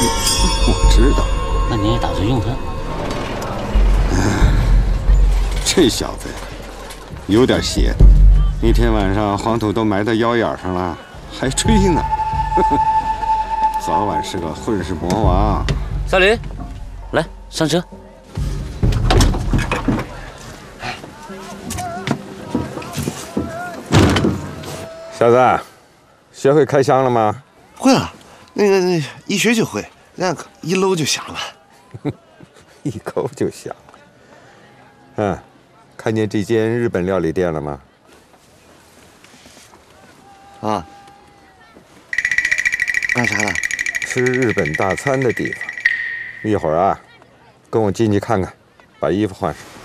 我知道。 那你也打算用它？ 这小子有点邪。那天晚上黄土都埋到腰眼上了，还吹呢。早晚是个混世魔王。 少林，来上车。 小子，学会开箱了吗？ 会了，那一学就会，那个一搂就响了。 一抠就响。看见这间日本料理店了吗？ 啊，干啥的？ 吃日本大餐的地方。一会儿啊，跟我进去看看，把衣服换上。